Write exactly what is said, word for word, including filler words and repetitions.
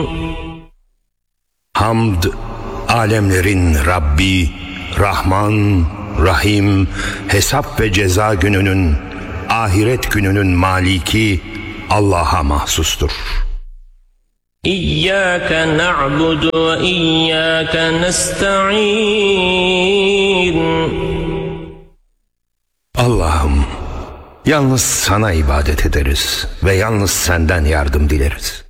Hamd, alemlerin Rabbi, Rahman, Rahim, hesap ve ceza gününün, ahiret gününün maliki Allah'a mahsustur. İyyâke na'budu ve iyyâke nesta'in. Allah'ım, yalnız sana ibadet ederiz ve yalnız senden yardım dileriz.